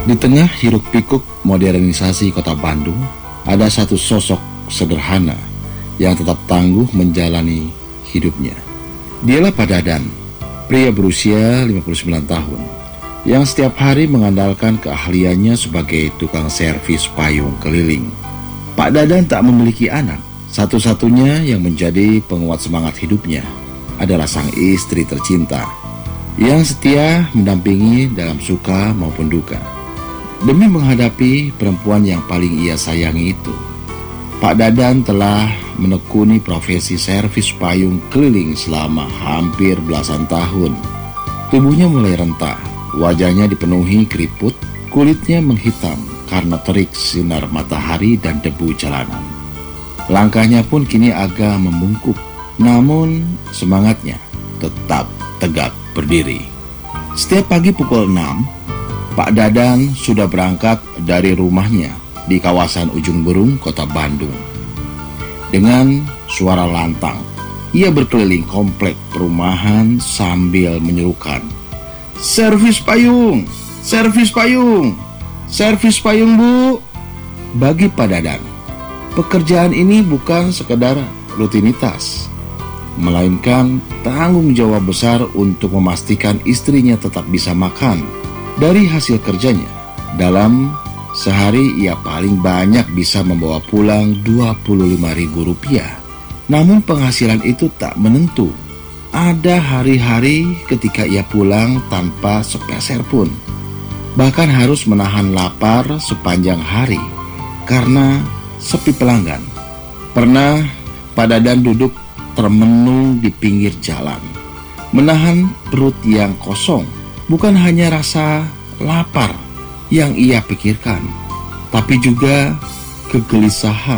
Di tengah hiruk-pikuk modernisasi kota Bandung, ada satu sosok sederhana yang tetap tangguh menjalani hidupnya. Dialah Pak Dadan, pria berusia 59 tahun, yang setiap hari mengandalkan keahliannya sebagai tukang servis payung keliling. Pak Dadan tak memiliki anak. Satu-satunya yang menjadi penguat semangat hidupnya adalah sang istri tercinta, yang setia mendampingi dalam suka maupun duka. Demi menghadapi perempuan yang paling ia sayangi itu, Pak Dadan telah menekuni profesi servis payung keliling selama hampir belasan tahun. Tubuhnya mulai rentah, wajahnya dipenuhi keriput, kulitnya menghitam karena terik sinar matahari dan debu jalanan. Langkahnya pun kini agak membungkuk, namun semangatnya tetap tegak berdiri. Setiap pagi pukul 6, Pak Dadan sudah berangkat dari rumahnya di kawasan Ujung Berung, Kota Bandung. Dengan suara lantang, ia berkeliling komplek perumahan sambil menyerukan, "Servis payung, servis payung, servis payung Bu." Bagi Pak Dadan, pekerjaan ini bukan sekedar rutinitas, melainkan tanggung jawab besar untuk memastikan istrinya tetap bisa makan dari hasil kerjanya. Dalam sehari ia paling banyak bisa membawa pulang Rp25.000. Namun penghasilan itu tak menentu. Ada hari-hari ketika ia pulang tanpa sepeser pun. Bahkan harus menahan lapar sepanjang hari karena sepi pelanggan. Pernah Pak Dadan duduk termenung di pinggir jalan, menahan perut yang kosong. Bukan hanya rasa lapar yang ia pikirkan, tapi juga kegelisahan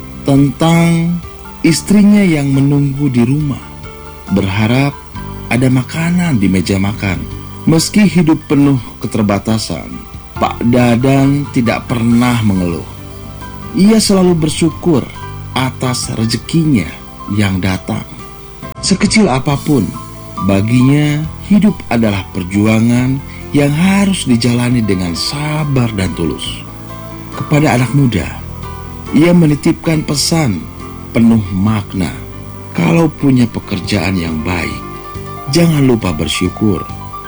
tentang istrinya yang menunggu di rumah, berharap ada makanan di meja makan. Meski hidup penuh keterbatasan, Pak Dadan tidak pernah mengeluh. Ia selalu bersyukur atas rezekinya yang datang. Sekecil apapun, baginya hidup adalah perjuangan yang harus dijalani dengan sabar dan tulus. Kepada anak muda, ia menitipkan pesan penuh makna. Kalau punya pekerjaan yang baik, jangan lupa bersyukur.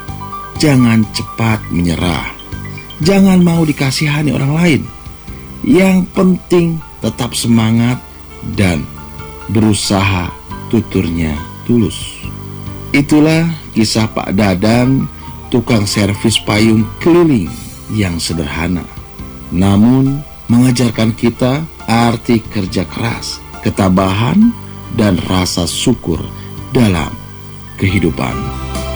Jangan cepat menyerah. Jangan mau dikasihani orang lain. Yang penting tetap semangat dan berusaha, tuturnya tulus. Itulah kisah Pak Dadan, tukang servis payung keliling yang sederhana, namun mengajarkan kita arti kerja keras, ketabahan, dan rasa syukur dalam kehidupan.